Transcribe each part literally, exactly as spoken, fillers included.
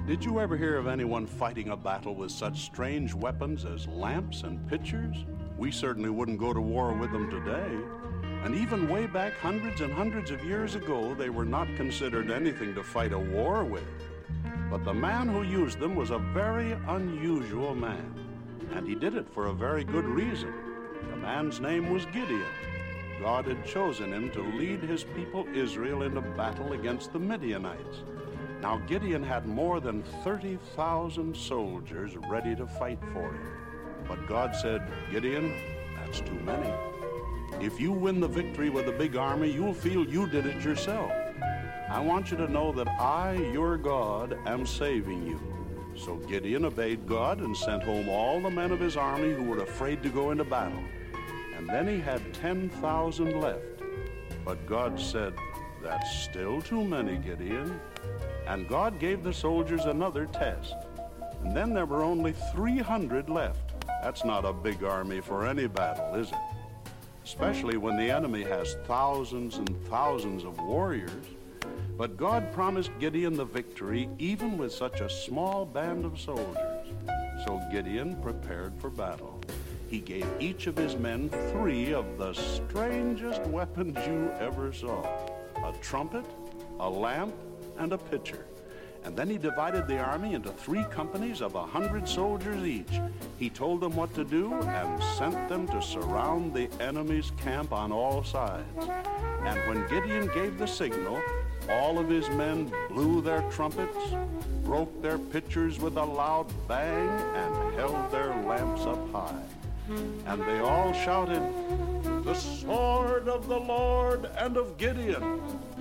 Did you ever hear of anyone fighting a battle with such strange weapons as lamps and pitchers? We certainly wouldn't go to war with them today. And even way back hundreds and hundreds of years ago, they were not considered anything to fight a war with. But the man who used them was a very unusual man, and he did it for a very good reason. The man's name was Gideon. God had chosen him to lead his people Israel into battle against the Midianites. Now Gideon had more than thirty thousand soldiers ready to fight for him. But God said, Gideon, that's too many. If you win the victory with a big army, you'll feel you did it yourself. I want you to know that I, your God, am saving you. So Gideon obeyed God and sent home all the men of his army who were afraid to go into battle. And then he had ten thousand left. But God said, that's still too many, Gideon. And God gave the soldiers another test. And then there were only three hundred left. That's not a big army for any battle, is it? Especially when the enemy has thousands and thousands of warriors. But God promised Gideon the victory even with such a small band of soldiers. So Gideon prepared for battle. He gave each of his men three of the strangest weapons you ever saw: a trumpet, a lamp, and a pitcher. And then he divided the army into three companies of a hundred soldiers each. He told them what to do and sent them to surround the enemy's camp on all sides. And when Gideon gave the signal, all of his men blew their trumpets, broke their pitchers with a loud bang, and held their lamps up high. And they all shouted, "The sword of the Lord and of Gideon!"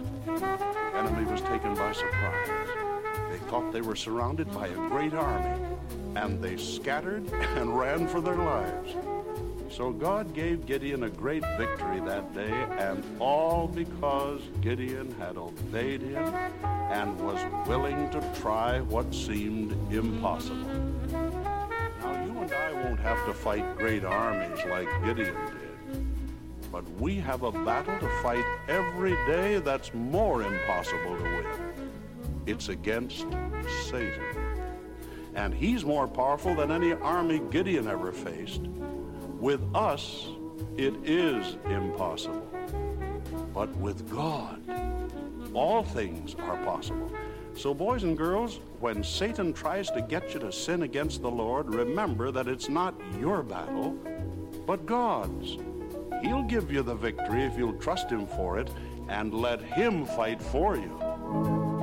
The enemy was taken by surprise. They thought they were surrounded by a great army, and they scattered and ran for their lives. So God gave Gideon a great victory that day, and all because Gideon had obeyed him and was willing to try what seemed impossible. Now, you and I won't have to fight great armies like Gideon did, but we have a battle to fight every day that's more impossible to win. It's against Satan. And he's more powerful than any army Gideon ever faced. With us, it is impossible. But with God, all things are possible. So boys and girls, when Satan tries to get you to sin against the Lord, remember that it's not your battle, but God's. He'll give you the victory if you'll trust him for it and let him fight for you.